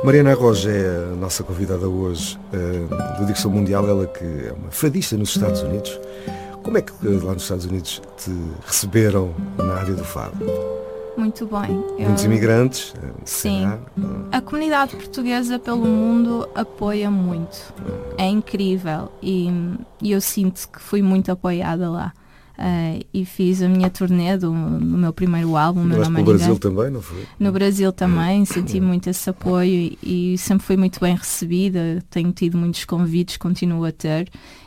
Mariana Roja é a nossa convidada hoje do Dicção Mundial, ela que é uma fadista nos Estados Unidos. Como é que lá nos Estados Unidos te receberam na área do fado? Muito bem. Muitos imigrantes? Sim. A comunidade portuguesa pelo mundo apoia muito. É incrível e eu sinto que fui muito apoiada lá. E fiz a minha turnê do meu primeiro álbum. Meu nome é no Brasil também, não foi? No Brasil também, senti muito esse apoio e sempre fui muito bem recebida. Tenho tido muitos convites, continuo a ter.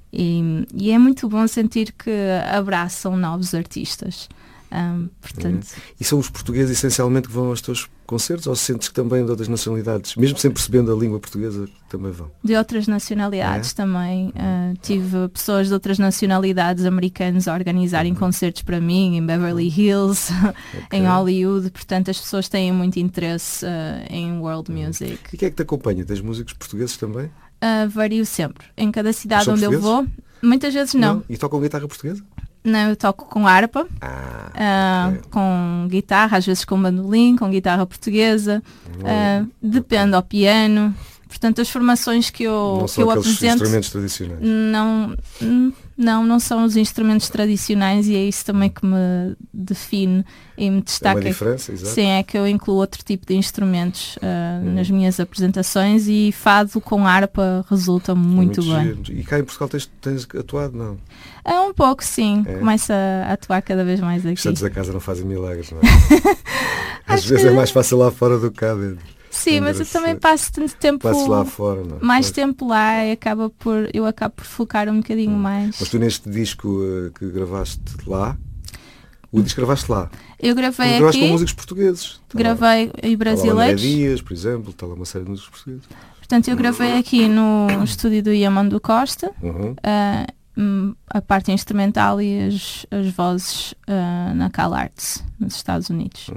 E é muito bom sentir que abraçam novos artistas. Portanto... E são os portugueses essencialmente que vão aos teus concertos, ou sentes que também de outras nacionalidades, mesmo sem percebendo a língua portuguesa, também vão? De outras nacionalidades também. Tive pessoas de outras nacionalidades americanas a organizarem concertos para mim em Beverly Hills, em Hollywood. Portanto, as pessoas têm muito interesse em world music. E quem é que te acompanha? Tens músicos portugueses também? Vario sempre. Em cada cidade onde eu vou. Muitas vezes não. E tocam guitarra portuguesa? Não, eu toco com harpa, com guitarra, às vezes com bandolim, com guitarra portuguesa, depende ao piano. Portanto, as formações que eu apresento instrumentos tradicionais. Não são os instrumentos tradicionais e é isso também que me define e me destaca. É uma diferença, exato. Sim, é que eu incluo outro tipo de instrumentos nas minhas apresentações e fado com harpa resulta muito bem. Giro. E cá em Portugal tens atuado, não? Um pouco, sim. Começo a atuar cada vez mais aqui. Os santos da casa não fazem milagres, não é? Às vezes é mais fácil lá fora do que cá dentro. Sim, mas eu também passo tanto tempo lá fora, não? Mais tempo lá e eu acabo por focar um bocadinho mais. Mas tu neste disco que gravaste lá, o disco gravaste lá? Eu gravei aqui. Gravaste com músicos portugueses? Gravei em brasileiros. André Dias, por exemplo, está lá uma série de músicos portugueses. Portanto, eu gravei aqui no estúdio do Yamandu Costa, a parte instrumental e as vozes na Cal Arts, nos Estados Unidos.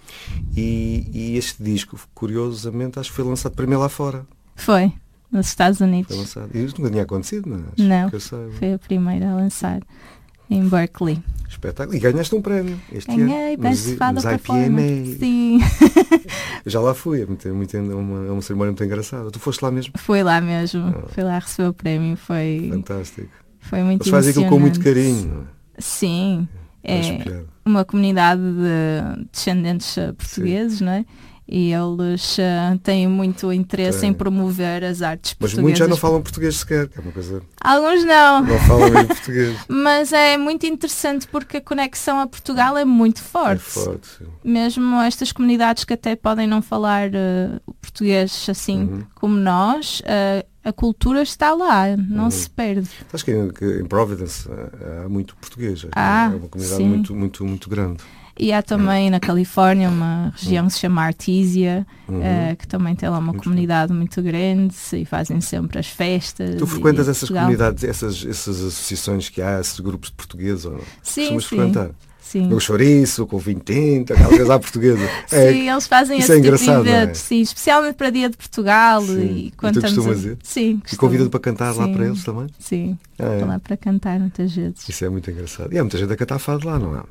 E este disco, curiosamente, acho que foi lançado primeiro lá fora. Foi, nos Estados Unidos. Foi lançado. E isto nunca tinha acontecido, não é? Não, foi a primeira a lançar em Berkeley. Espetáculo. E ganhaste um prémio este ano. Ganhei, Best Fado Performance. Sim. Eu já lá fui, é uma cerimónia muito engraçada. Tu foste lá mesmo? Fui lá mesmo, fui lá receber o prémio, foi... Fantástico. Foi muito emocionante. Eles fazem aquilo com muito carinho, não é? Sim. É uma comunidade de descendentes portugueses, não é? E eles têm muito interesse em promover as artes portuguesas. Mas muitos já não falam português sequer, que é uma coisa... Alguns não. Não falam bem português. Mas é muito interessante porque a conexão a Portugal é muito forte. É forte, sim. Mesmo estas comunidades que até podem não falar o português assim como nós, a cultura está lá, não se perde. Acho que em Providence há muito português. É uma comunidade muito grande. E há também na Califórnia uma região que se chama Artesia, que também tem lá uma comunidade muito grande e fazem sempre as festas. Tu frequentas essas comunidades, essas associações que há, esses grupos de portugueses? Ou sim. frequentar? Sim. O chouriço, com o vinho tinto, aquela coisa à portuguesa. Sim, eles fazem esse tipo de eventos, é? sim, especialmente para Dia de Portugal. E quando tu costumas ir? Sim. E convida-te para cantar lá para eles também? Sim, estou lá para cantar muitas vezes. Isso é muito engraçado. E há muita gente a cantar fado lá, não é?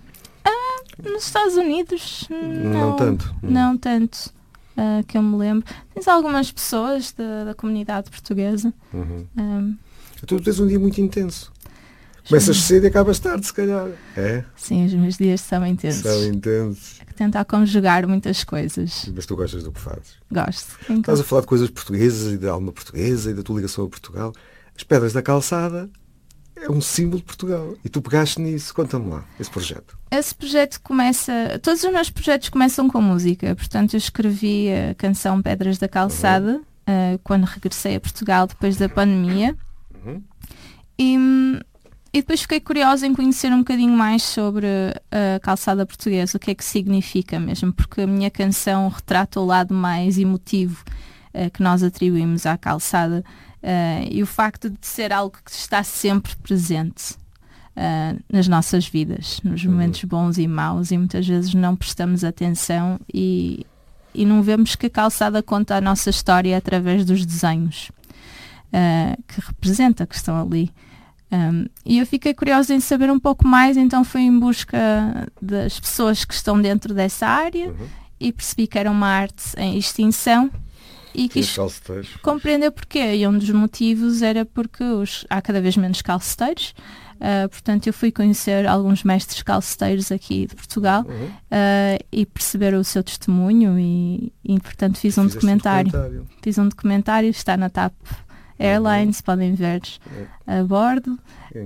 Nos Estados Unidos, não tanto. Não tanto, que eu me lembro. Tens algumas pessoas da comunidade portuguesa. Tu tens um dia muito intenso. Começas cedo e acabas tarde, se calhar. É? Sim, os meus dias são intensos. São intensos. É que tentar conjugar muitas coisas. Mas tu gostas do que fazes? Gosto. Estás a falar de coisas portuguesas e da alma portuguesa e da tua ligação a Portugal. As Pedras da Calçada é um símbolo de Portugal. E tu pegaste nisso. Conta-me lá, esse projeto. Esse projeto começa... Todos os meus projetos começam com música. Portanto, eu escrevi a canção Pedras da Calçada quando regressei a Portugal depois da pandemia. E depois fiquei curiosa em conhecer um bocadinho mais sobre a calçada portuguesa, o que é que significa mesmo, porque a minha canção retrata o lado mais emotivo que nós atribuímos à calçada e o facto de ser algo que está sempre presente nas nossas vidas, nos momentos bons e maus, e muitas vezes não prestamos atenção e não vemos que a calçada conta a nossa história através dos desenhos que representa, que estão ali. E eu fiquei curiosa em saber um pouco mais, então fui em busca das pessoas que estão dentro dessa área e percebi que era uma arte em extinção e quis calceteiros. compreender porquê. E um dos motivos era porque há cada vez menos calceteiros. Portanto, eu fui conhecer alguns mestres calceteiros aqui de Portugal e perceber o seu testemunho e portanto, fiz um documentário. Fiz um documentário, está na TAP Airlines, podem ver a bordo.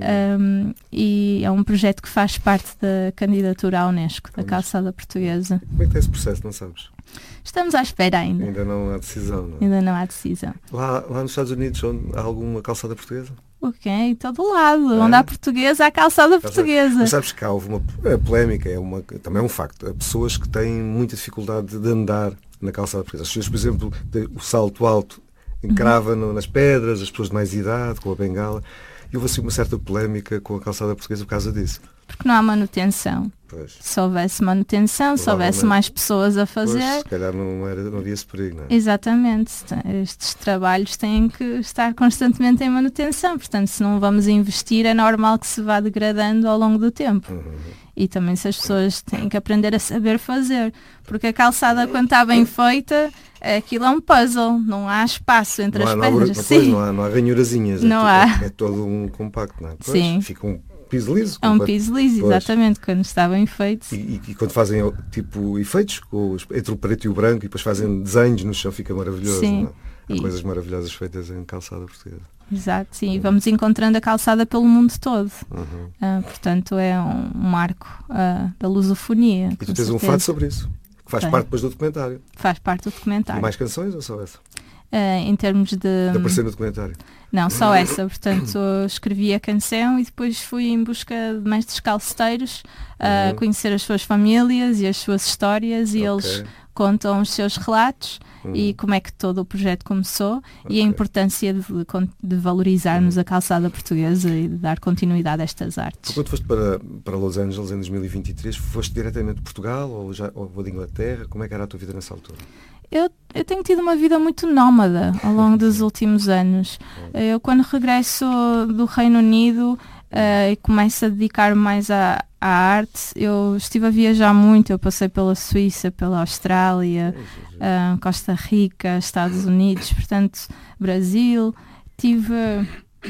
E é um projeto que faz parte da candidatura à Unesco, da calçada portuguesa. Como é que está esse processo, não sabes? Estamos à espera ainda. Ainda não há decisão, não é? Ainda não há decisão. Lá nos Estados Unidos há alguma calçada portuguesa? Ok, em todo lado. Onde há portuguesa, há calçada portuguesa. Mas sabes que há houve uma polémica, também é um facto. Há pessoas que têm muita dificuldade de andar na calçada portuguesa. As pessoas, por exemplo, o salto alto encrava nas pedras, as pessoas de mais idade, com a bengala. E houve assim uma certa polémica com a calçada portuguesa por causa disso. Porque não há manutenção. Pois. Se houvesse manutenção, se houvesse mais pessoas a fazer... Pois, se calhar não havia esse perigo, não é? Exatamente. Estes trabalhos têm que estar constantemente em manutenção. Portanto, se não vamos investir, é normal que se vá degradando ao longo do tempo. E também se as pessoas têm que aprender a saber fazer. Porque a calçada, quando está bem feita, aquilo é um puzzle. Não há espaço entre as pedras. Não há ranhurazinhas. Não há. É todo um compacto, não é? Pois, sim. Fica um piso liso. É um piso liso, exatamente, quando está bem feito. E quando fazem tipo efeitos entre o preto e o branco e depois fazem desenhos no chão, fica maravilhoso. Sim. Não é? Há coisas maravilhosas feitas em calçada portuguesa. Exato, sim. E vamos encontrando a calçada pelo mundo todo. Portanto, é um marco da lusofonia. E tu tens um fato sobre isso, que faz parte depois do documentário. Faz parte do documentário. E mais canções ou só essa? Em termos de aparecer no documentário? Não, só essa. Portanto, escrevi a canção e depois fui em busca de mestres calceteiros, conhecer as suas famílias e as suas histórias e eles contam os seus relatos e como é que todo o projeto começou e a importância de valorizarmos a calçada portuguesa e de dar continuidade a estas artes. Quando foste para Los Angeles em 2023, foste diretamente de Portugal ou de Inglaterra? Como é que era a tua vida nessa altura? Eu tenho tido uma vida muito nómada ao longo dos últimos anos. Eu, quando regresso do Reino Unido e começo a dedicar mais à arte, eu estive a viajar muito. Eu passei pela Suíça, pela Austrália, Costa Rica, Estados Unidos, portanto, Brasil. Tive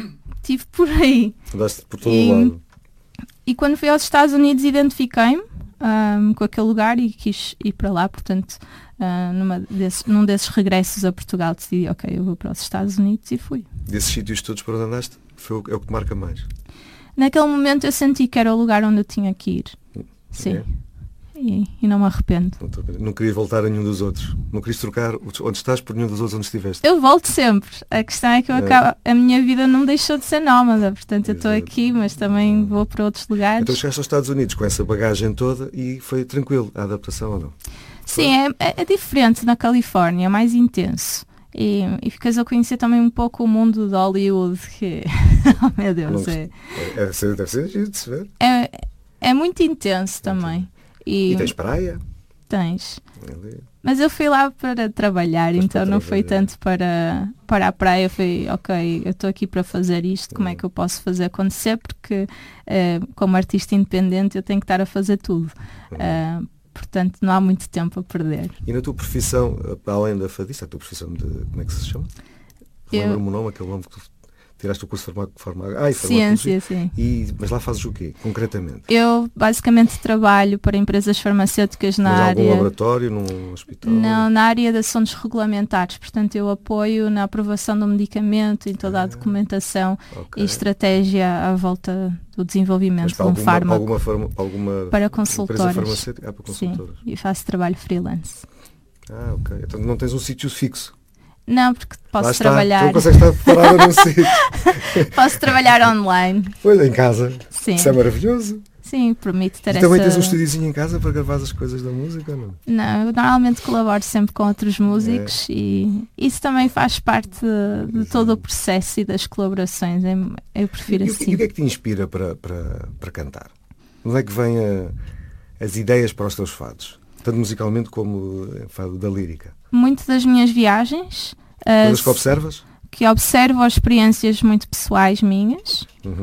por aí. Andaste por todo o lado. E quando fui aos Estados Unidos identifiquei-me com aquele lugar e quis ir para lá, portanto... num desses regressos a Portugal decidi, ok, eu vou para os Estados Unidos e fui. Desses sítios todos por onde andaste, é o que te marca mais? Naquele momento eu senti que era o lugar onde eu tinha que ir. Sim. E não me arrependo. Não querias voltar a nenhum dos outros? Não querias trocar onde estás por nenhum dos outros onde estiveste? Eu volto sempre. A questão é que a minha vida não deixou de ser nómada. Portanto, eu estou aqui, mas também vou para outros lugares. Então chegaste aos Estados Unidos com essa bagagem toda e foi tranquilo a adaptação ou não? Sim, é diferente na Califórnia, é mais intenso. E ficas a conhecer também um pouco o mundo de Hollywood, que, oh meu Deus, deve ser giro de se ver. É muito intenso também. E tens praia? Tens. Mas eu fui lá para trabalhar, então não foi tanto para a praia, foi, ok, eu estou aqui para fazer isto, como é que eu posso fazer acontecer, porque como artista independente eu tenho que estar a fazer tudo. Portanto, não há muito tempo a perder. E na tua profissão, além da fadista, a tua profissão de... Como é que se chama? Lembra-me o nome, aquele nome que tu tiraste o curso de farmacologia. Ciência, sim. Mas lá fazes o quê, concretamente? Eu, basicamente, trabalho para empresas farmacêuticas na área... algum laboratório, num hospital? Não, na área de assuntos regulamentares. Portanto, eu apoio na aprovação do medicamento e toda a documentação e estratégia à volta do desenvolvimento de um fármaco. Para consultoras. Farmacêutica? Para consultoras. Sim, e faço trabalho freelance. Ok. Então não tens um sítio fixo? Não, porque posso trabalhar... Tu não consegues estar preparada num sítio. Posso trabalhar online. Pois, em casa. Sim. Isso é maravilhoso. Sim, permite ter também tens um estúdiozinho em casa para gravar as coisas da música, não? Não, eu normalmente colaboro sempre com outros músicos e isso também faz parte de todo o processo e das colaborações. Eu prefiro assim. E o que é que te inspira para cantar? Onde é que vêm as ideias para os teus fados? Tanto musicalmente como fado da lírica? Muito das minhas viagens. Coisas que observas? Que observo as experiências muito pessoais minhas.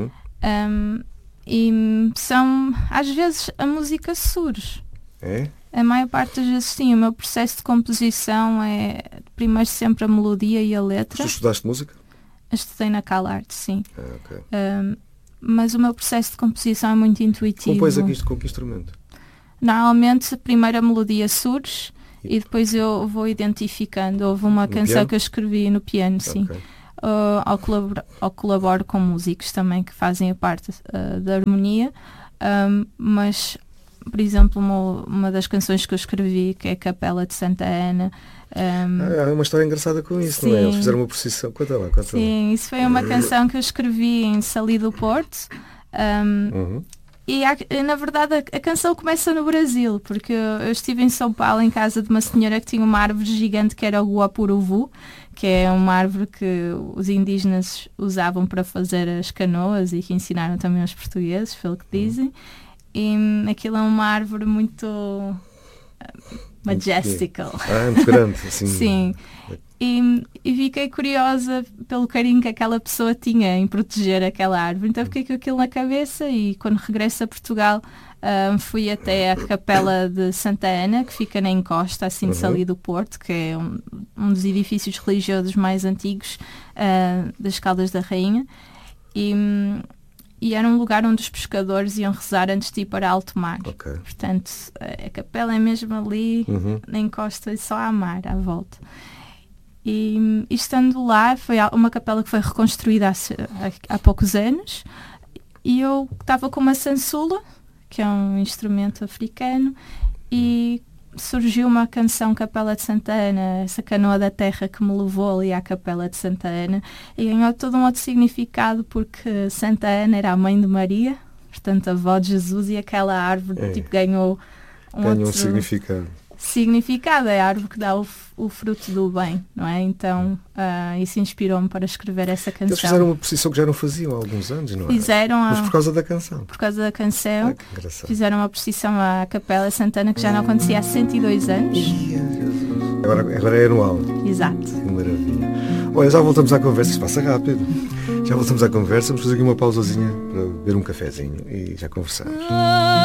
E são, às vezes, a música surge. É? A maior parte das vezes sim. O meu processo de composição primeiro sempre a melodia e a letra. Tu estudaste música? Estudei na CalArts, sim. Okay. Mas o meu processo de composição é muito intuitivo. Compões aqui com que instrumento? Normalmente, primeiro a melodia surge e depois eu vou identificando. Houve uma canção piano? que eu escrevi no piano, sim. Okay. Ao colaboro com músicos também que fazem a parte da harmonia, mas, por exemplo, uma das canções que eu escrevi, que é a Capela de Santa Ana. Há uma história engraçada com isso, sim, não é? Eles fizeram uma procissão. Conta lá. Sim, isso foi uma canção que eu escrevi em Sali do Porto. E na verdade a canção começa no Brasil, porque eu estive em São Paulo em casa de uma senhora que tinha uma árvore gigante que era o guapuruvu, que é uma árvore que os indígenas usavam para fazer as canoas e que ensinaram também aos portugueses, pelo que dizem. E aquilo é uma árvore muito majestical. Muito grande, assim. Sim. E fiquei curiosa pelo carinho que aquela pessoa tinha em proteger aquela árvore. Então fiquei com aquilo na cabeça e quando regresso a Portugal fui até a Capela de Santa Ana, que fica na encosta, assim de Sali do Porto, que é um dos edifícios religiosos mais antigos das Caldas da Rainha. E era um lugar onde os pescadores iam rezar antes de ir para alto mar. Okay. Portanto, a capela é mesmo ali, na encosta, e só há mar à volta. E estando lá, foi uma capela que foi reconstruída há poucos anos, e eu estava com uma sansula, que é um instrumento africano, e surgiu uma canção Capela de Santa Ana, essa canoa da terra que me levou ali à Capela de Santa Ana, e ganhou todo um outro significado, porque Santa Ana era a mãe de Maria, portanto a avó de Jesus, e aquela árvore ganhou um significado. É a árvore que dá o fruto do bem, não é? Então isso inspirou-me para escrever essa canção. Eles fizeram uma procissão que já não faziam há alguns anos, não é? Mas por causa da canção. Por causa da canção, fizeram uma procissão à Capela Santana que já não acontecia há 102 anos. Agora é anual. Exato. Que maravilha. Olha, já voltamos à conversa, isto passa rápido. Já voltamos à conversa, vamos fazer aqui uma pausazinha para beber um cafezinho e já conversamos.